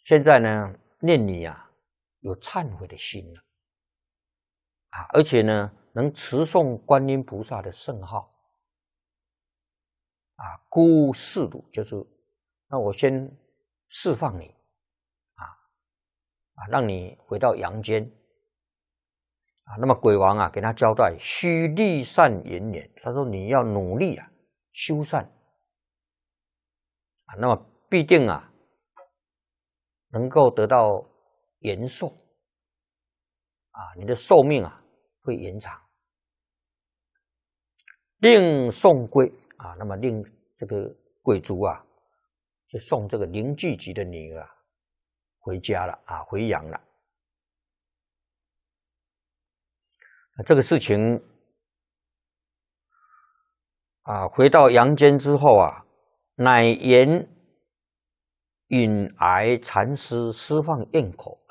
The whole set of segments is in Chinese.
现在呢，念你啊有忏悔的心了啊，而且呢能持诵观音菩萨的圣号啊，孤释汝，就是那我先释放你让你回到阳间啊。那么鬼王啊给他交代，须立善延年，他说你要努力啊修善啊，那么必定啊能够得到延寿啊，你的寿命啊会延长。令送归啊，那么令这个鬼族啊，就送这个灵聚集的女儿回家了啊，回阳了。这个事情啊，回到阳间之后啊，乃言允癌禅师释放咽口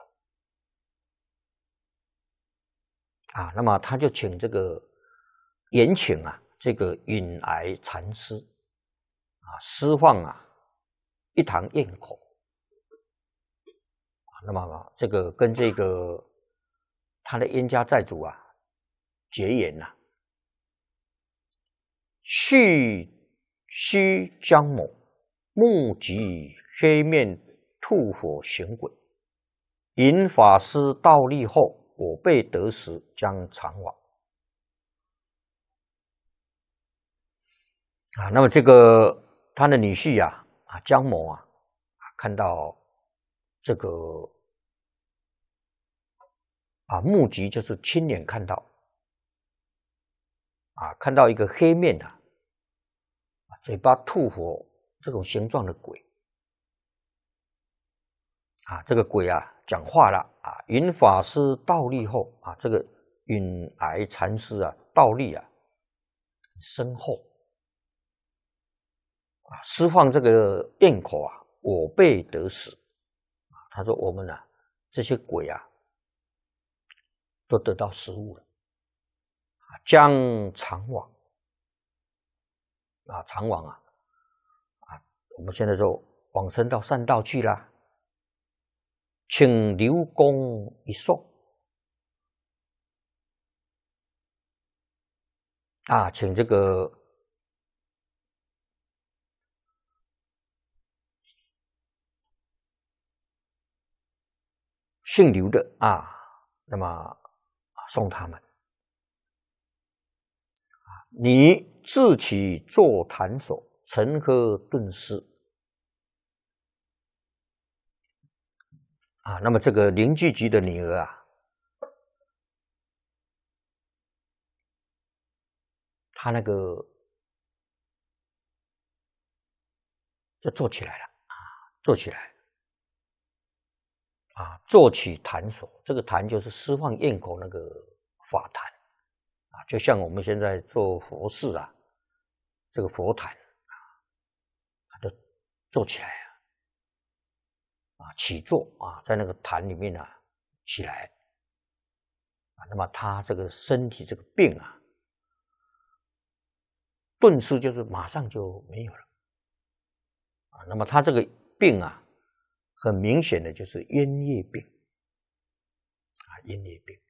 啊，那么他就请这个延请啊。这个允癌禅师啊，释放啊一堂咽口啊，那么这个跟这个他的冤家债主啊结缘呐，须姜某目击黑面吐火行鬼，引法师倒立后，我辈得时将长往。啊，那么这个他的女婿姜某看到这个目击，就是亲眼看到看到一个黑面嘴巴吐火这种形状的鬼这个鬼讲话了云法师倒立后这个允癌禅师倒立身后释放这个咽口我辈得死他说我们这些鬼都得到食物了将常往常往我们现在就往生到善道去啦，请留公一寿请这个姓刘的那么送他们你自起坐坛手，成何顿施那么这个灵聚集的女儿她那个就坐起来了坐起来坐起坛手，这个坛就是释放咽口那个法坛就像我们现在做佛事这个佛坛就坐起来起坐在那个坛里面起来那么他这个身体这个病顿时就是马上就没有了那么他这个病很明显的就是冤业病冤业病